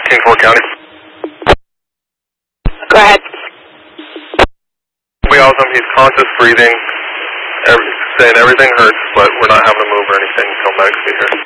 King Ford County. Go ahead. We also, he's conscious, breathing, saying everything hurts, but we're not having to move or anything until medics get here.